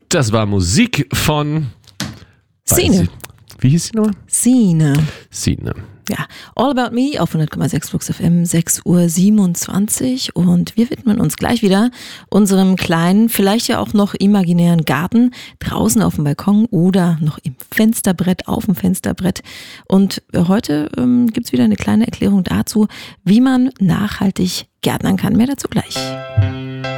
Das war Musik von Sine. Wie hieß sie nochmal? Sine. Sine. Ja, All About Me auf 100,6 Flux FM, 6:27 Uhr. Und wir widmen uns gleich wieder unserem kleinen, vielleicht ja auch noch imaginären Garten draußen auf dem Balkon oder noch im Fensterbrett, auf dem Fensterbrett. Und heute gibt's wieder eine kleine Erklärung dazu, wie man nachhaltig gärtnern kann. Mehr dazu gleich.